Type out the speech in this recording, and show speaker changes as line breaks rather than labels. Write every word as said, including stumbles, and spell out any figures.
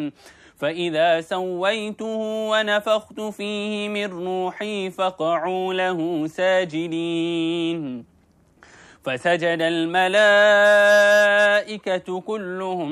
فإذا سويته ونفخت فيه من روحي فقعوا له ساجدين فسجد الملائكة كلهم